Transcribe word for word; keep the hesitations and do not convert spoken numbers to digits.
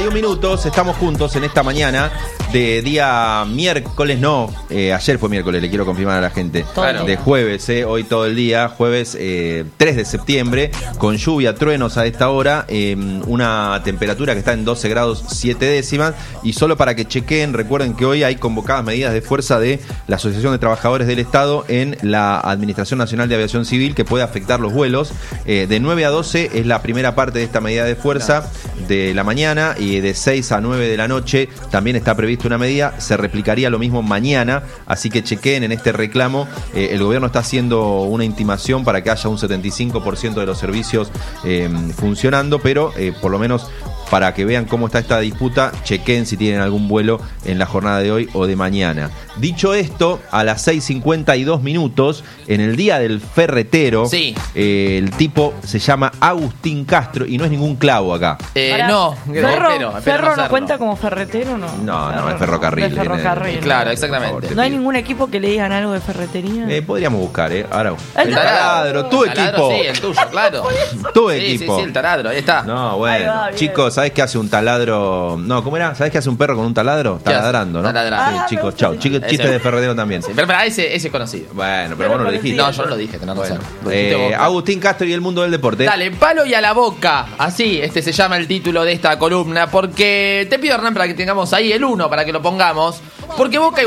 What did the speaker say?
y un minutos, estamos juntos en esta mañana de día miércoles, no, eh, ayer fue miércoles, le quiero confirmar a la gente, Claro. de jueves, eh, hoy todo el día, jueves eh, tres de septiembre, con lluvia, truenos a esta hora, eh, una temperatura que está en doce grados siete décimas, y solo para que chequeen, recuerden que hoy hay convocadas medidas de fuerza de la Asociación de Trabajadores del Estado en la Administración Nacional de Aviación Civil, que puede afectar los vuelos. Eh, de nueve a doce es la primera parte de esta medida de fuerza de la mañana, y de seis a nueve de la noche también está prevista una medida. Se replicaría lo mismo mañana, así que chequeen en este reclamo. Eh, el gobierno está haciendo una intimación para que haya un setenta y cinco por ciento de los servicios eh, funcionando, pero eh, por lo menos para que vean cómo está esta disputa, chequen si tienen algún vuelo en la jornada de hoy o de mañana. Dicho esto, a las seis cincuenta y dos minutos, en el día del ferretero, sí. eh, el tipo se llama Agustín Castro, y no es ningún clavo acá. Eh, Pará, no, ¿Ferro, espero, espero ferro no no serlo. cuenta como ferretero, no? No, no, es ferrocarril. De ferrocarril. eh, Claro, por exactamente. favor, te ¿No hay pido. ningún equipo que le digan algo de ferretería? Eh, podríamos buscar, ¿eh? Ahora, El el taladro. taladro, tu El taladro, equipo. sí, el tuyo, claro. Tu Sí, equipo. sí, sí, el taladro, ahí está. No, Ahí bueno. va, bien. Chicos, ¿sabés qué hace un taladro? No, ¿cómo era? ¿Sabés qué hace un perro con un taladro? ¿Qué hace? Taladrando, ¿no? Taladrando. Sí, Ah, chicos, me chao. gusta. Chicos, Ese- chiste de ferretero también. Sí, pero para ese, ese es conocido. Bueno, pero vos no lo dijiste. No, yo no lo dije, tenés razón. Bueno, Lo dijiste eh, vos. Agustín Castro y el mundo del deporte. Dale, palo y a la boca. Así, este se llama el título de esta columna. Porque te pido, Hernán, para que tengamos ahí el uno, para que lo pongamos. Porque Boca